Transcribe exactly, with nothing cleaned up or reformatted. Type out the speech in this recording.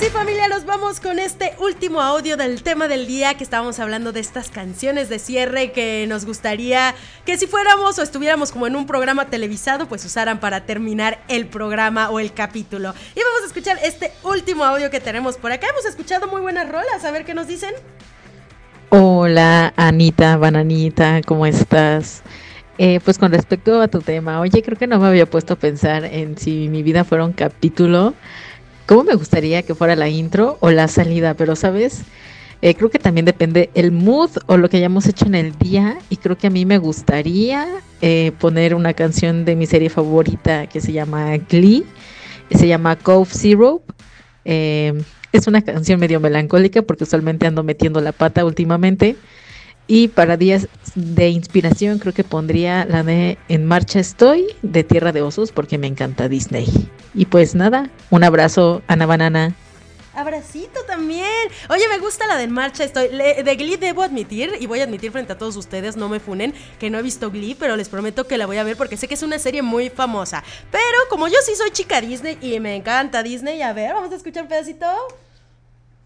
sí, familia, nos vamos con este último audio del tema del día, que estábamos hablando de estas canciones de cierre que nos gustaría que si fuéramos o estuviéramos como en un programa televisado, pues usaran para terminar el programa o el capítulo. Y vamos a escuchar este último audio que tenemos por acá. Hemos escuchado muy buenas rolas, a ver qué nos dicen. Hola, Anita, Bananita, ¿cómo estás? Eh, pues con respecto a tu tema, oye, creo que no me había puesto a pensar en si mi vida fuera un capítulo, cómo me gustaría que fuera la intro o la salida, pero sabes, eh, creo que también depende el mood o lo que hayamos hecho en el día, y creo que a mí me gustaría eh, poner una canción de mi serie favorita que se llama Glee, se llama Cove Zero. eh, es una canción medio melancólica porque usualmente ando metiendo la pata últimamente. Y para días de inspiración creo que pondría la de En Marcha Estoy de Tierra de Osos porque me encanta Disney. Y pues nada, un abrazo, Ana Banana. Abracito también. Oye, me gusta la de En Marcha Estoy. Le, de Glee debo admitir, y voy a admitir frente a todos ustedes, no me funen, que no he visto Glee, pero les prometo que la voy a ver porque sé que es una serie muy famosa. Pero como yo sí soy chica Disney y me encanta Disney, a ver, vamos a escuchar un pedacito.